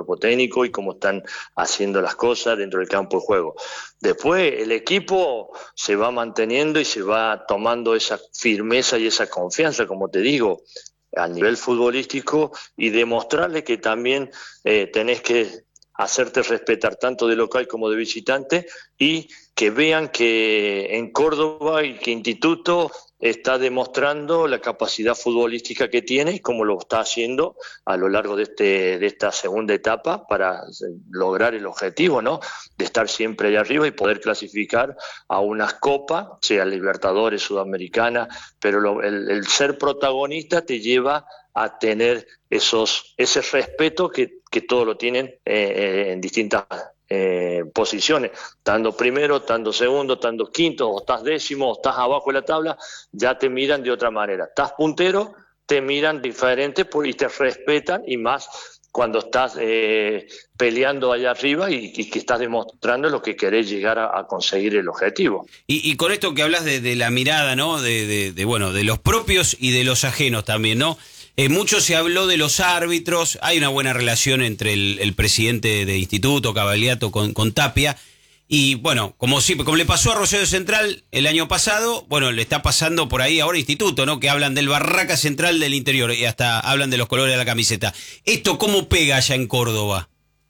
cuerpo técnico y cómo están haciendo las cosas dentro del campo de juego. Después el equipo se va manteniendo y se va tomando esa firmeza y esa confianza, como te digo, a nivel futbolístico, y demostrarle que también tenés que hacerte respetar tanto de local como de visitante, y que vean que en Córdoba y que Instituto está demostrando la capacidad futbolística que tiene y cómo lo está haciendo a lo largo de esta segunda etapa para lograr el objetivo, ¿no? De estar siempre allá arriba y poder clasificar a unas copas, sea Libertadores, Sudamericana, pero el ser protagonista te lleva a tener ese respeto que todos lo tienen en distintas posiciones, estando primero, estando segundo, estando quinto, o estás décimo, o estás abajo de la tabla, ya te miran de otra manera. Estás puntero, te miran diferente y te respetan, y más cuando estás peleando allá arriba y que estás demostrando lo que querés llegar a conseguir el objetivo. Y con esto que hablas de la mirada, ¿no? Bueno, de los propios y de los ajenos también, ¿no? Mucho se habló de los árbitros. Hay una buena relación entre el presidente de Instituto, Cavaliato, con Tapia. Y bueno, como le pasó a Rosario Central el año pasado, bueno, le está pasando por ahí ahora Instituto, ¿no? Que hablan del Barraca Central del interior y hasta hablan de los colores de la camiseta. ¿Esto cómo pega allá en Córdoba?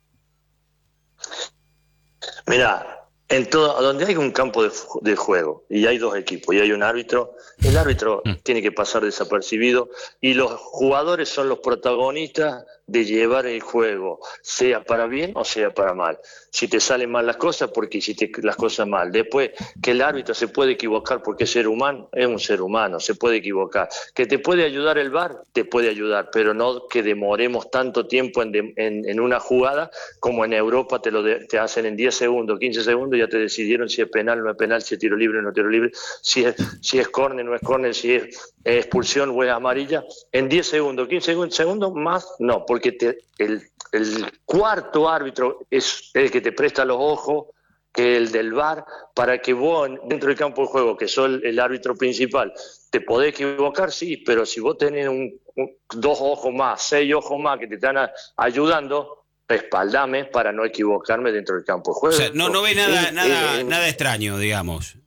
Mirá, donde hay un campo de juego y hay dos equipos y hay un árbitro, el árbitro tiene que pasar desapercibido, y los jugadores son los protagonistas de llevar el juego, sea para bien o sea para mal. Si te salen mal las cosas, porque hiciste las cosas mal. Después, que el árbitro se puede equivocar porque es ser humano, es un ser humano, se puede equivocar. Que te puede ayudar el VAR, te puede ayudar, pero no que demoremos tanto tiempo en una jugada como en Europa te hacen en 10 segundos, 15 segundos, ya te decidieron si es penal o no es penal, si es tiro libre o no es tiro libre, si es córner o no es córner, si es expulsión o es amarilla. En 10 segundos, 15 segundos más, no, porque el cuarto árbitro es el que te presta los ojos, que el del VAR, para que vos dentro del campo de juego, que sos el árbitro principal, te podés equivocar, sí, pero si vos tenés 2 ojos más, 6 ojos más que te están ayudando, respaldame para no equivocarme dentro del campo de juego. O sea, no ve nada extraño, digamos.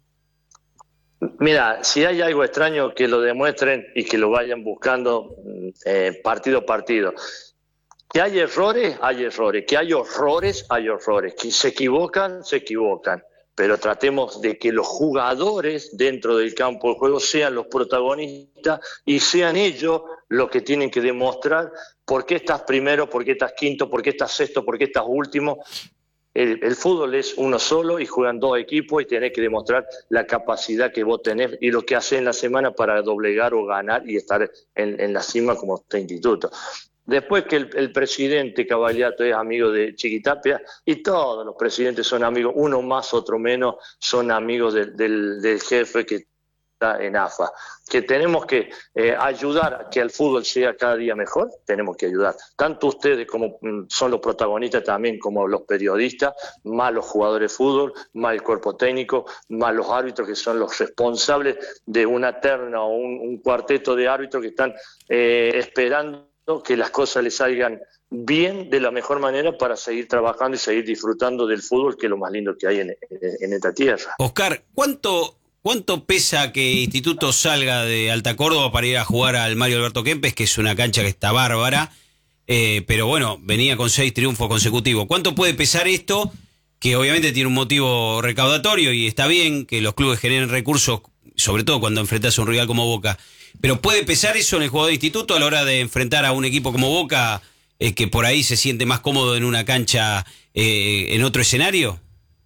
Mira, si hay algo extraño, que lo demuestren y que lo vayan buscando partido a partido. Que hay errores, que hay horrores, que se equivocan, pero tratemos de que los jugadores dentro del campo de juego sean los protagonistas y sean ellos los que tienen que demostrar por qué estás primero, por qué estás quinto, por qué estás sexto, por qué estás último. El fútbol es uno solo y juegan 2 equipos, y tenés que demostrar la capacidad que vos tenés y lo que haces en la semana para doblegar o ganar y estar en la cima como está Instituto. Después, que el presidente Cavaliato es amigo de Chiquitapia, y todos los presidentes son amigos, uno más, otro menos, son amigos del jefe que está en AFA. Que tenemos que ayudar a que el fútbol sea cada día mejor, tenemos que ayudar. Tanto ustedes como son los protagonistas también, como los periodistas, más los jugadores de fútbol, más el cuerpo técnico, más los árbitros, que son los responsables de una terna o un cuarteto de árbitros que están esperando que las cosas les salgan bien, de la mejor manera, para seguir trabajando y seguir disfrutando del fútbol, que es lo más lindo que hay en esta tierra. Oscar, ¿cuánto pesa que Instituto salga de Alta Córdoba para ir a jugar al Mario Alberto Kempes, que es una cancha que está bárbara, pero bueno, venía con 6 triunfos consecutivos? ¿Cuánto puede pesar esto, que obviamente tiene un motivo recaudatorio y está bien que los clubes generen recursos, sobre todo cuando enfrentas a un rival como Boca? Pero ¿puede pesar eso en el jugador de Instituto a la hora de enfrentar a un equipo como Boca, que por ahí se siente más cómodo en una cancha, en otro escenario?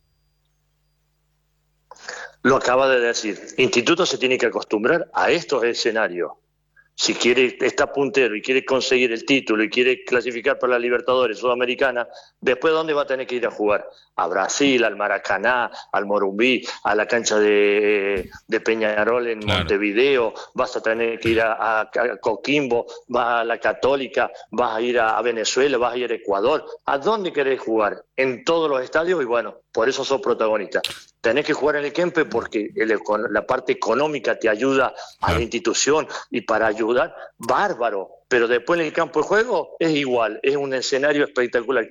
Lo acaba de decir. Instituto se tiene que acostumbrar a estos escenarios. Si quiere, está puntero y quiere conseguir el título y quiere clasificar para la Libertadores, Sudamericana, después ¿dónde va a tener que ir a jugar? A Brasil, al Maracaná, al Morumbí, a la cancha de Peñarol en Montevideo, vas a tener que ir a Coquimbo, vas a la Católica, vas a ir a Venezuela, vas a ir a Ecuador. ¿A dónde querés jugar? En todos los estadios, y bueno, por eso sos protagonista. Tenés que jugar en el Kempes porque la parte económica te ayuda a la institución, y para ayudar, bárbaro. Pero después en el campo de juego es igual, es un escenario espectacular.